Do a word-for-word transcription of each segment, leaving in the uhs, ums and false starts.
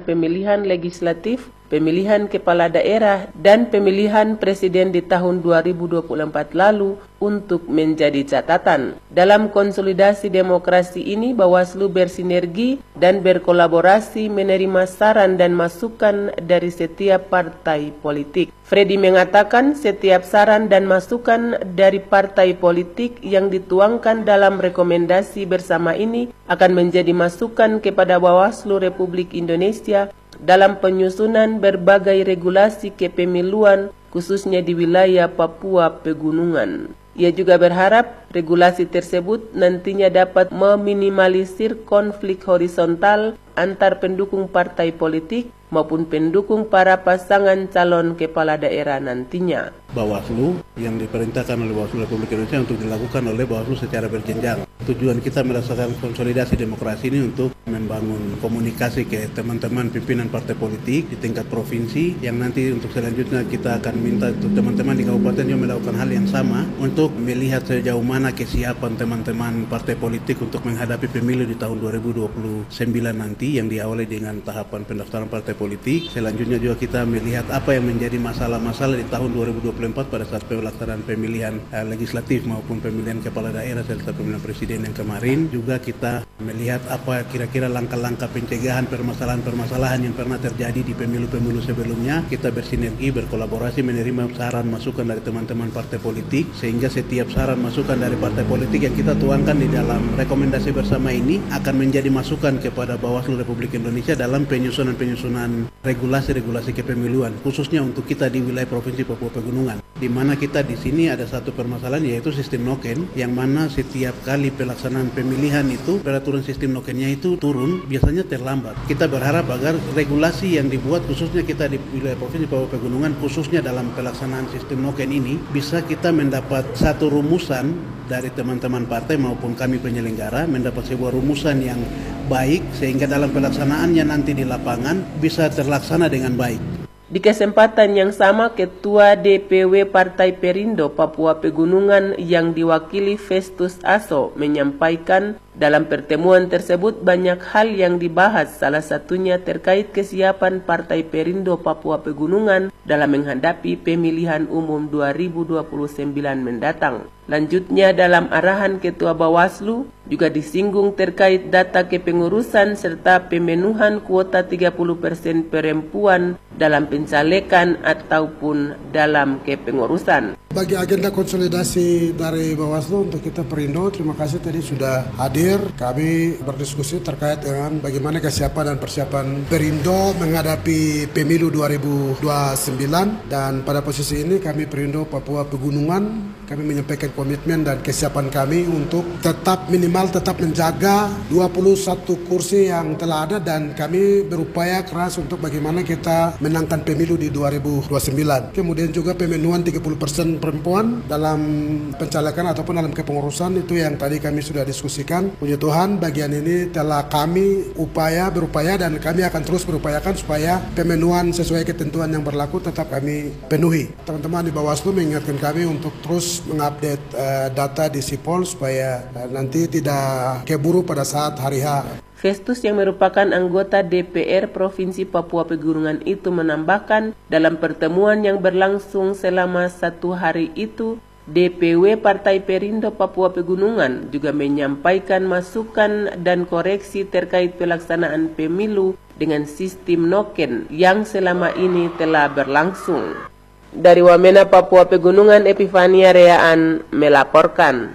pemilihan legislatif, pemilihan kepala daerah, dan pemilihan presiden di tahun dua ribu dua puluh empat lalu untuk menjadi catatan. Dalam konsolidasi demokrasi ini, Bawaslu bersinergi dan berkolaborasi menerima saran dan masukan dari setiap partai politik. Freddy mengatakan setiap saran dan masukan dari partai politik yang dituangkan dalam rekomendasi bersama ini akan menjadi masukan kepada Bawaslu Republik Indonesia dalam penyusunan berbagai regulasi kepemiluan khususnya di wilayah Papua Pegunungan. Ia juga berharap regulasi tersebut nantinya dapat meminimalisir konflik horizontal antar pendukung partai politik maupun pendukung para pasangan calon kepala daerah nantinya. Bawaslu yang diperintahkan oleh Bawaslu Republik Indonesia untuk dilakukan oleh Bawaslu secara berjenjang. Tujuan kita melaksanakan konsolidasi demokrasi ini untuk membangun komunikasi ke teman-teman pimpinan partai politik di tingkat provinsi, yang nanti untuk selanjutnya kita akan minta untuk teman-teman di kabupaten yang melakukan hal yang sama untuk melihat sejauh mana kesiapan teman-teman partai politik untuk menghadapi pemilu di tahun dua ribu dua puluh sembilan nanti yang diawali dengan tahapan pendaftaran partai politik. Selanjutnya juga kita melihat apa yang menjadi masalah-masalah di tahun dua ribu dua puluh empat pada saat pelaksanaan pemilihan eh, legislatif maupun pemilihan kepala daerah serta pemilihan presiden yang kemarin. Juga kita melihat apa kira-kira langkah-langkah pencegahan permasalahan-permasalahan yang pernah terjadi di pemilu-pemilu sebelumnya. Kita bersinergi, berkolaborasi, menerima saran masukan dari teman-teman partai politik, sehingga setiap saran masukan dari partai politik yang kita tuangkan di dalam rekomendasi bersama ini akan menjadi masukan kepada Bawaslu Republik Indonesia dalam penyusunan-penyusunan regulasi-regulasi kepemiluan, khususnya untuk kita di wilayah Provinsi Papua Pegunungan, di mana kita di sini ada satu permasalahan yaitu sistem noken, yang mana setiap kali pelaksanaan pemilihan itu peraturan sistem nokennya itu turun, biasanya terlambat. Kita berharap agar regulasi yang dibuat khususnya kita di wilayah Provinsi Papua Pegunungan, khususnya dalam pelaksanaan sistem noken ini, bisa kita mendapat satu rumusan dari teman-teman partai maupun kami penyelenggara, mendapat sebuah rumusan yang baik sehingga dalam pelaksanaannya nanti di lapangan bisa terlaksana dengan baik. Di kesempatan yang sama, Ketua D P W Partai Perindo Papua Pegunungan yang diwakili Festus Aso menyampaikan dalam pertemuan tersebut banyak hal yang dibahas, salah satunya terkait kesiapan Partai Perindo Papua Pegunungan dalam menghadapi pemilihan umum dua ribu dua puluh sembilan mendatang. Lanjutnya, dalam arahan Ketua Bawaslu juga disinggung terkait data kepengurusan serta pemenuhan kuota tiga puluh persen perempuan dalam pencalekan ataupun dalam kepengurusan. Bagi agenda konsolidasi dari Bawaslu untuk kita Perindo, terima kasih tadi sudah hadir. Kami berdiskusi terkait dengan bagaimana kesiapan dan persiapan Perindo menghadapi pemilu dua ribu dua puluh sembilan, dan pada posisi ini kami Perindo Papua Pegunungan kami menyampaikan komitmen dan kesiapan kami untuk tetap minimal tetap menjaga dua puluh satu kursi yang telah ada, dan kami berupaya keras untuk bagaimana kita menangkan pemilu di dua ribu dua puluh sembilan. Kemudian juga pemenuhan tiga puluh persen perempuan dalam pencalekan ataupun dalam kepengurusan, itu yang tadi kami sudah diskusikan. Puji Tuhan, bagian ini telah kami upaya berupaya dan kami akan terus berupayakan supaya pemenuhan sesuai ketentuan yang berlaku tetap kami penuhi. Teman-teman di Bawaslu mengingatkan kami untuk terus mengupdate uh, data di Sipol supaya uh, nanti tidak keburu pada saat hari H. Festus yang merupakan anggota D P R Provinsi Papua Pegunungan itu menambahkan dalam pertemuan yang berlangsung selama satu hari itu, D P W Partai Perindo Papua Pegunungan juga menyampaikan masukan dan koreksi terkait pelaksanaan pemilu dengan sistem noken yang selama ini telah berlangsung. Dari Wamena, Papua Pegunungan, Epifania Reaan melaporkan.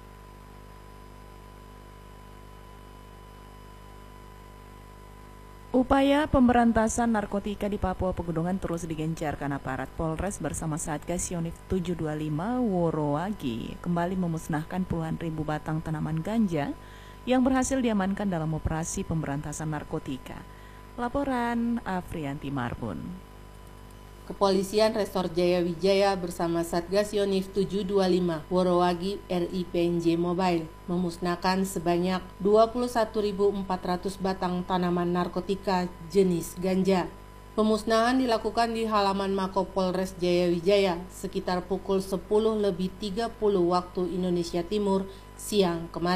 Upaya pemberantasan narkotika di Papua Pegunungan terus digencarkan aparat Polres bersama Satgas Yonif tujuh dua lima Woroagi kembali memusnahkan puluhan ribu batang tanaman ganja yang berhasil diamankan dalam operasi pemberantasan narkotika. Laporan Afrianti Marbun. Kepolisian Resor Jaya Wijaya bersama Satgas Yonif tujuh dua lima Woroagi R I P N J Mobile memusnahkan sebanyak dua puluh satu ribu empat ratus batang tanaman narkotika jenis ganja. Pemusnahan dilakukan di halaman Mako Polres Jaya Wijaya sekitar pukul sepuluh lebih tiga puluh waktu Indonesia Timur siang kemarin.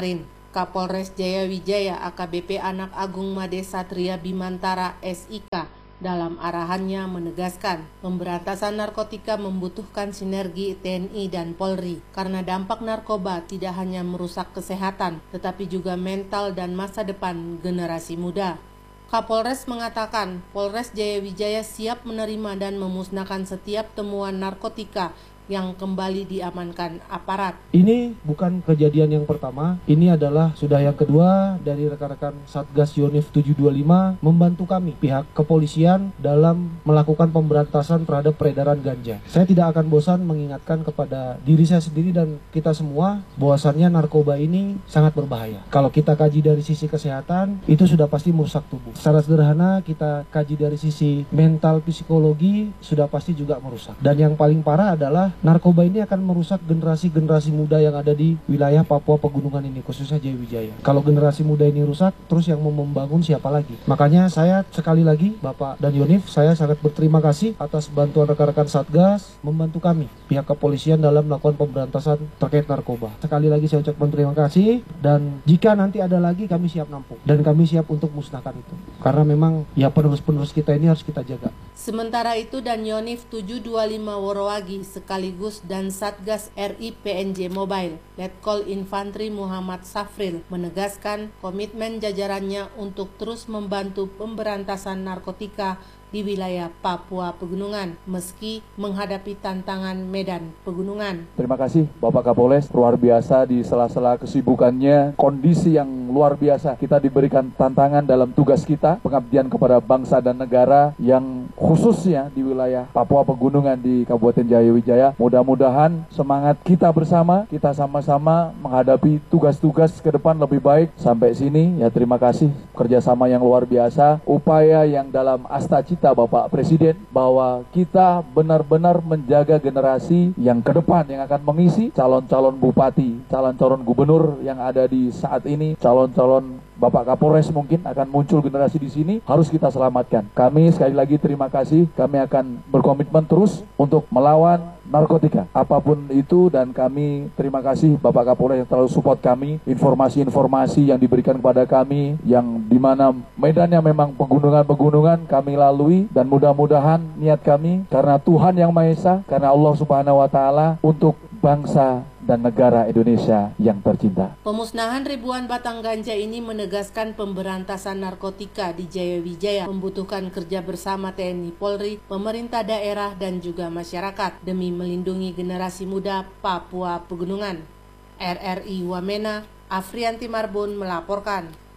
Kapolres Jayawijaya A K B P Anak Agung Made Satria Bimantara S I K dalam arahannya menegaskan pemberantasan narkotika membutuhkan sinergi T N I dan Polri karena dampak narkoba tidak hanya merusak kesehatan tetapi juga mental dan masa depan generasi muda. Kapolres mengatakan Polres Jayawijaya siap menerima dan memusnahkan setiap temuan narkotika yang kembali diamankan aparat. Ini bukan kejadian yang pertama, ini adalah sudah yang kedua dari rekan-rekan Satgas Yonif tujuh dua lima membantu kami, pihak kepolisian dalam melakukan pemberantasan terhadap peredaran ganja. Saya tidak akan bosan mengingatkan kepada diri saya sendiri dan kita semua bahwasannya narkoba ini sangat berbahaya. Kalau kita kaji dari sisi kesehatan, itu sudah pasti merusak tubuh. Secara sederhana kita kaji dari sisi mental psikologi, sudah pasti juga merusak. Dan yang paling parah adalah narkoba ini akan merusak generasi-generasi muda yang ada di wilayah Papua Pegunungan ini, khususnya Jayawijaya. Kalau generasi muda ini rusak, terus yang mau membangun siapa lagi? Makanya saya sekali lagi, Bapak dan Yonif, saya sangat berterima kasih atas bantuan rekan-rekan Satgas membantu kami, pihak kepolisian dalam melakukan pemberantasan terkait narkoba. Sekali lagi saya ucapkan terima kasih, dan jika nanti ada lagi kami siap nampung, dan kami siap untuk musnahkan itu. Karena memang ya penerus-penerus kita ini harus kita jaga. Sementara itu dan Yonif tujuh dua lima Worowagi sekaligus dan Satgas R I P N J Mobile, Letkol Infantri Muhammad Safril menegaskan komitmen jajarannya untuk terus membantu pemberantasan narkotika di wilayah Papua Pegunungan meski menghadapi tantangan medan pegunungan. Terima kasih Bapak Kapolres, luar biasa di sela-sela kesibukannya, kondisi yang luar biasa. Kita diberikan tantangan dalam tugas kita, pengabdian kepada bangsa dan negara yang khususnya di wilayah Papua Pegunungan di Kabupaten Jayawijaya. Mudah-mudahan semangat kita bersama, kita sama-sama menghadapi tugas-tugas ke depan lebih baik. Sampai sini ya terima kasih kerjasama yang luar biasa, upaya yang dalam asta cita Bapak Presiden bahwa kita benar-benar menjaga generasi yang ke depan yang akan mengisi calon-calon bupati, calon-calon gubernur yang ada di saat ini, calon-calon Bapak Kapolres mungkin akan muncul generasi di sini, harus kita selamatkan. Kami sekali lagi terima kasih, kami akan berkomitmen terus untuk melawan narkotika apapun itu, dan kami terima kasih Bapak Kapolres yang terlalu support kami, informasi-informasi yang diberikan kepada kami yang dimana medannya memang pegunungan-pegunungan kami lalui, dan mudah-mudahan niat kami karena Tuhan Yang Maha Esa, karena Allah Subhanahu Wa Taala untuk bangsa dan negara Indonesia yang tercinta. Pemusnahan ribuan batang ganja ini menegaskan pemberantasan narkotika di Jayawijaya membutuhkan kerja bersama T N I, Polri, pemerintah daerah dan juga masyarakat demi melindungi generasi muda Papua Pegunungan. R R I Wamena, Afrianti Marbun melaporkan.